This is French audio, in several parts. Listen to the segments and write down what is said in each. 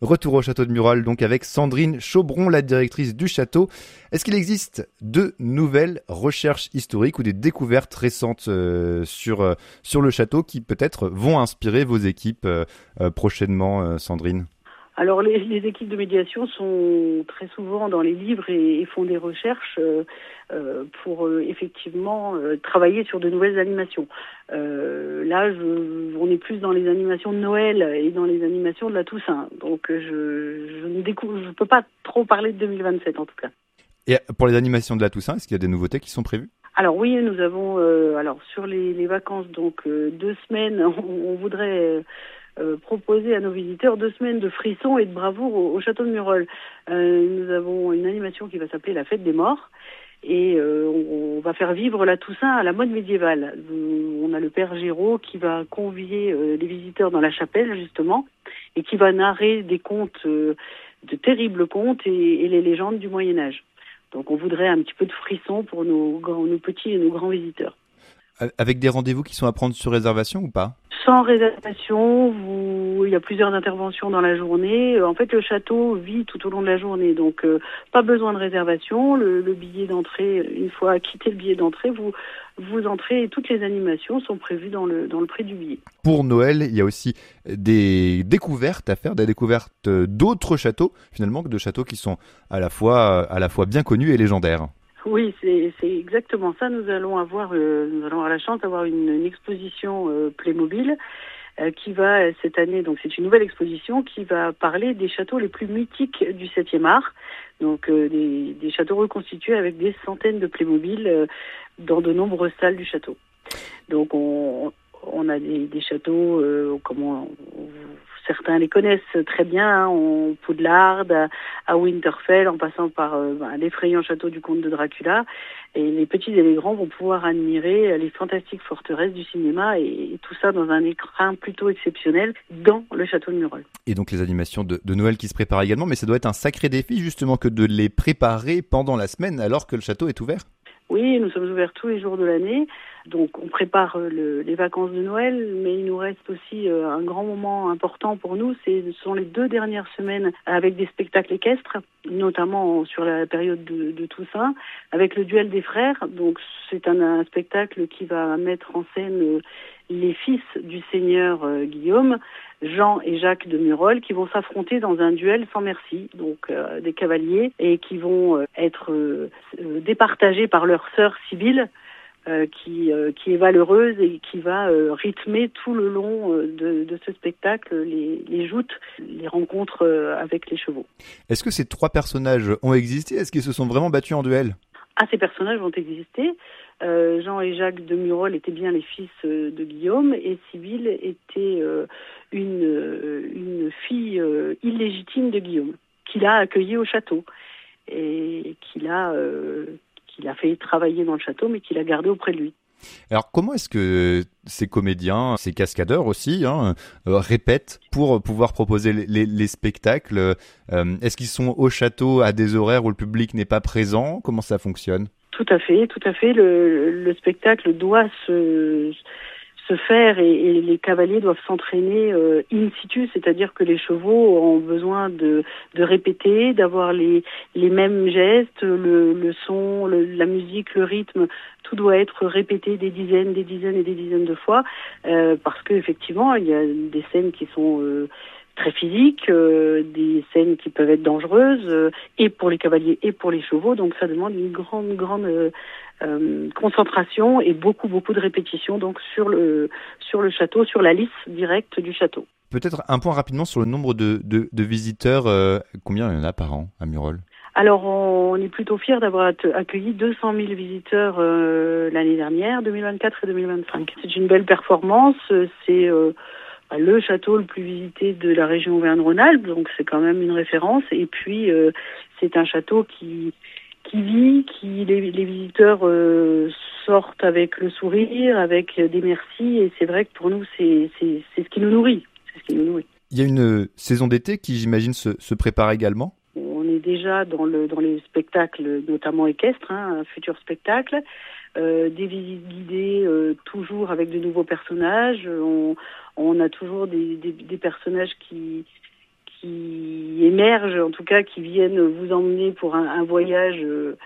Retour au château de Murol, donc avec Sandrine Chaubron, la directrice du château. Est-ce qu'il existe de nouvelles recherches historiques ou des découvertes récentes sur le château qui peut-être vont inspirer vos équipes prochainement, Sandrine ? Alors les équipes de médiation sont très souvent dans les livres et font des recherches pour effectivement travailler sur de nouvelles animations. Là, on est plus dans les animations de Noël et dans les animations de la Toussaint. Donc je peux pas trop parler de 2027 en tout cas. Et pour les animations de la Toussaint, est-ce qu'il y a des nouveautés qui sont prévues ? Alors oui, nous avons sur les vacances, donc 2 semaines, on voudrait proposer à nos visiteurs 2 semaines de frissons et de bravoure au château de Murol. Nous avons une animation qui va s'appeler la fête des morts et on va faire vivre la Toussaint à la mode médiévale. On a le père Géraud qui va convier les visiteurs dans la chapelle justement et qui va narrer des contes, de terribles contes et les légendes du Moyen-Âge. Donc on voudrait un petit peu de frisson pour nos petits et nos grands visiteurs. Avec des rendez-vous qui sont à prendre sur réservation ou pas ? Sans réservation, il y a plusieurs interventions dans la journée. En fait, le château vit tout au long de la journée, donc pas besoin de réservation. Le billet d'entrée, une fois acquitté le billet d'entrée, vous entrez et toutes les animations sont prévues dans le prix du billet. Pour Noël, il y a aussi des découvertes à faire, des découvertes d'autres châteaux, finalement, que de châteaux qui sont à la fois bien connus et légendaires. Oui, c'est exactement ça. Nous allons avoir la chance d'avoir une exposition Playmobil qui va cette année, donc c'est une nouvelle exposition qui va parler des châteaux les plus mythiques du 7e art. Donc des châteaux reconstitués avec des centaines de Playmobil dans de nombreuses salles du château. Donc on a des châteaux certains les connaissent très bien, Poudlard, à Winterfell, en passant par l'effrayant château du comte de Dracula. Et les petits et les grands vont pouvoir admirer les fantastiques forteresses du cinéma et tout ça dans un écrin plutôt exceptionnel dans le château de Murol. Et donc les animations de Noël qui se préparent également, mais ça doit être un sacré défi justement que de les préparer pendant la semaine alors que le château est ouvert. Oui, nous sommes ouverts tous les jours de l'année. Donc on prépare les vacances de Noël, mais il nous reste aussi un grand moment important pour nous. Ce sont les 2 dernières semaines avec des spectacles équestres, notamment sur la période de Toussaint, avec le duel des frères. Donc c'est un spectacle qui va mettre en scène les fils du seigneur Guillaume, Jean et Jacques de Murol, qui vont s'affronter dans un duel sans merci, donc des cavaliers, et qui vont être départagés par leur sœur Sibylle, qui est valeureuse et qui va rythmer tout le long de ce spectacle les joutes, les rencontres avec les chevaux. Est-ce que ces 3 personnages ont existé ? Est-ce qu'ils se sont vraiment battus en duel ? Ces personnages vont exister. Jean et Jacques de Murol étaient bien les fils de Guillaume et Sibylle était une fille illégitime de Guillaume, qu'il a accueillie au château et qu'il a fait travailler dans le château, mais qu'il a gardé auprès de lui. Alors comment est-ce que ces comédiens, ces cascadeurs aussi, répètent pour pouvoir proposer les spectacles ? Est-ce qu'ils sont au château à des horaires où le public n'est pas présent ? Comment ça fonctionne ? Tout à fait. Le spectacle doit se faire et les cavaliers doivent s'entraîner in situ, c'est-à-dire que les chevaux ont besoin de répéter, d'avoir les mêmes gestes, le son, la musique, le rythme, tout doit être répété des dizaines et des dizaines de fois parce que effectivement il y a des scènes qui sont très physiques, des scènes qui peuvent être dangereuses et pour les cavaliers et pour les chevaux, donc ça demande une grande concentration et beaucoup de répétitions donc sur le château, sur la lisse directe du château. Peut-être un point rapidement sur le nombre de visiteurs, combien il y en a par an à Murol ? Alors on est plutôt fiers d'avoir accueilli 200 000 visiteurs l'année dernière, 2024 et 2025. C'est une belle performance, c'est le château le plus visité de la région Auvergne-Rhône-Alpes, donc c'est quand même une référence. Et puis c'est un château qui vit, les visiteurs sortent avec le sourire, avec des merci, et c'est vrai que pour nous c'est ce qui nous nourrit. Il y a une saison d'été qui, j'imagine, se prépare également ? On est déjà dans les spectacles, notamment équestres, un futur spectacle, des visites guidées, toujours avec de nouveaux personnages. On a toujours des personnages qui qui émergent, en tout cas qui viennent vous emmener pour un voyage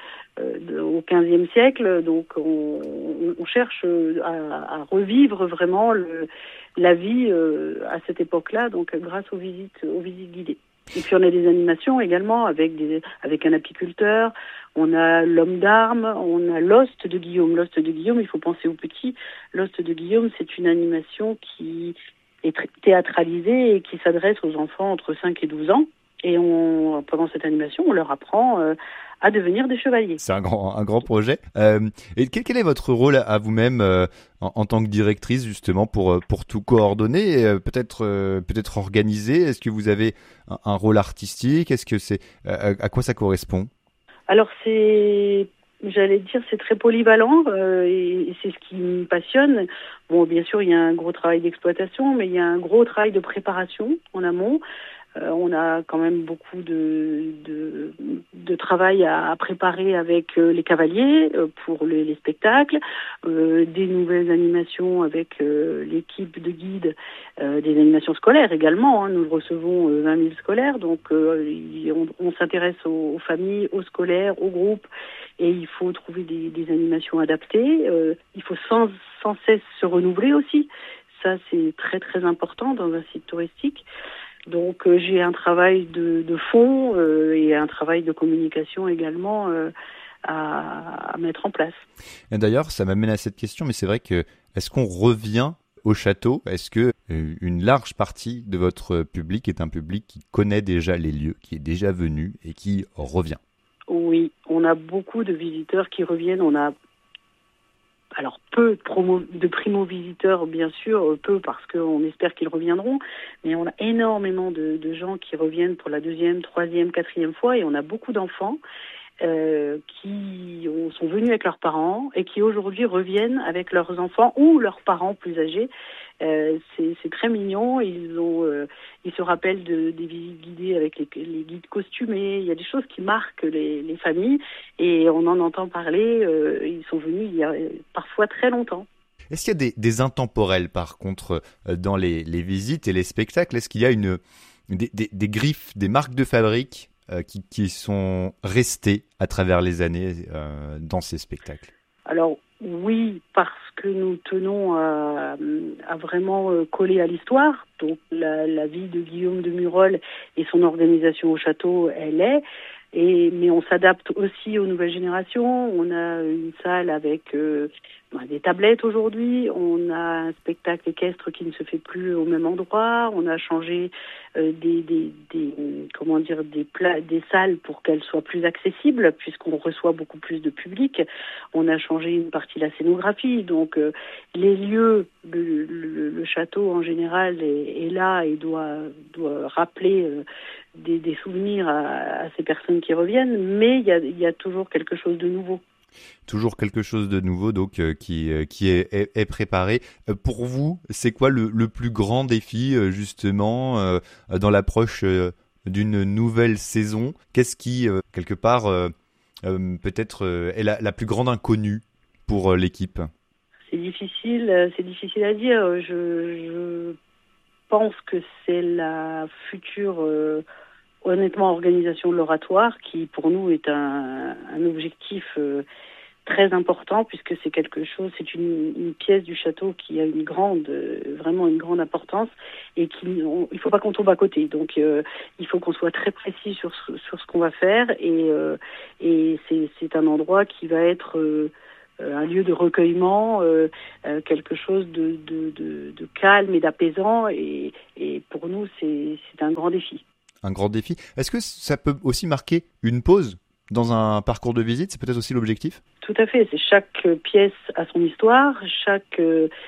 au XVe siècle. Donc on cherche à revivre vraiment la vie à cette époque-là, donc grâce aux visites guidées. Et puis on a des animations également avec un apiculteur, on a l'homme d'armes, on a l'Ost de Guillaume. L'Ost de Guillaume, il faut penser aux petits. L'Ost de Guillaume, c'est une animation qui est théâtralisée et qui s'adresse aux enfants entre 5 et 12 ans. Et pendant cette animation, on leur apprend à devenir des chevaliers. C'est un grand projet. Et quel est votre rôle à vous-même en tant que directrice, justement, pour tout coordonner et peut-être organiser? Est-ce que vous avez un rôle artistique? Est-ce que c'est à quoi ça correspond? Alors j'allais dire, c'est très polyvalent et c'est ce qui me passionne. Bon, bien sûr, il y a un gros travail d'exploitation, mais il y a un gros travail de préparation en amont. On a quand même beaucoup de travail à préparer avec les cavaliers pour les spectacles, des nouvelles animations avec l'équipe de guides, des animations scolaires également. Hein. Nous recevons 20 000 scolaires, donc on s'intéresse aux familles, aux scolaires, aux groupes, et il faut trouver des animations adaptées. Il faut sans cesse se renouveler aussi. Ça, c'est très très important dans un site touristique. Donc j'ai un travail de fond et un travail de communication également à mettre en place. Et d'ailleurs, ça m'amène à cette question, mais c'est vrai que est-ce qu'on revient au château? Est-ce que une large partie de votre public est un public qui connaît déjà les lieux, qui est déjà venu et qui revient? Oui, on a beaucoup de visiteurs qui reviennent. On a alors peu de primo-visiteurs, bien sûr, peu parce qu'on espère qu'ils reviendront, mais on a énormément de gens qui reviennent pour la deuxième, troisième, quatrième fois, et on a beaucoup d'enfants qui sont venus avec leurs parents et qui aujourd'hui reviennent avec leurs enfants ou leurs parents plus âgés. C'est très mignon. Ils se rappellent des visites guidées avec les guides costumés. Il y a des choses qui marquent les familles et on en entend parler. Ils sont venus il y a parfois très longtemps. Est-ce qu'il y a des intemporels par contre dans les visites et les spectacles? Est-ce qu'il y a des griffes, des marques de fabrique qui sont restées à travers les années dans ces spectacles? Alors oui, parce que nous tenons à vraiment coller à l'histoire. Donc la vie de Guillaume de Murol et son organisation au château, elle est. Mais on s'adapte aussi aux nouvelles générations. On a une salle avec des tablettes aujourd'hui. On a un spectacle équestre qui ne se fait plus au même endroit. On a changé des salles pour qu'elles soient plus accessibles puisqu'on reçoit beaucoup plus de public. On a changé une partie de la scénographie. Donc les lieux, le château en général est là et doit rappeler des souvenirs à ces personnes qui reviennent, mais il y a toujours quelque chose de nouveau. Toujours quelque chose de nouveau donc qui est préparé. Pour vous, c'est quoi le plus grand défi justement dans l'approche d'une nouvelle saison? Qu'est-ce qui quelque part peut-être est la plus grande inconnue pour l'équipe? C'est difficile à dire. Je pense que c'est la future honnêtement organisation de l'oratoire qui pour nous est un objectif très important puisque c'est une pièce du château qui a vraiment une grande importance et il faut pas qu'on tombe à côté. Donc il faut qu'on soit très précis sur ce qu'on va faire et c'est un endroit qui va être un lieu de recueillement, quelque chose de calme et d'apaisant et pour nous c'est un grand défi. Un grand défi. Est-ce que ça peut aussi marquer une pause dans un parcours de visite? C'est peut-être aussi l'objectif? Tout à fait. C'est chaque pièce a son histoire. Chaque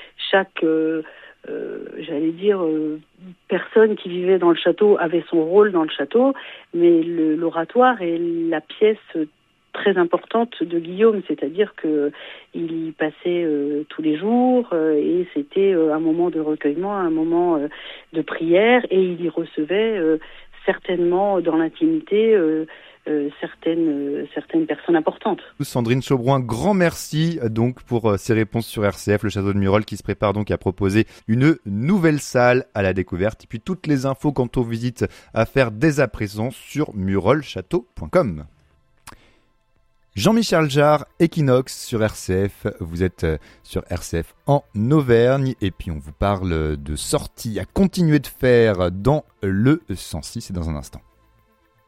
j'allais dire, personne qui vivait dans le château avait son rôle dans le château, mais l'oratoire est la pièce très importante de Guillaume, c'est-à-dire que il y passait tous les jours et c'était un moment de recueillement, un moment de prière et il y recevait certainement dans l'intimité certaines personnes importantes. Sandrine Chaubron, un grand merci donc pour ces réponses sur RCF, le château de Murol qui se prépare donc à proposer une nouvelle salle à la découverte. Et puis toutes les infos quant aux visites à faire dès à présent sur murolchâteau.com. Jean-Michel Jarre, Equinox sur RCF. Vous êtes sur RCF en Auvergne et puis on vous parle de sorties à continuer de faire dans le 106 et dans un instant.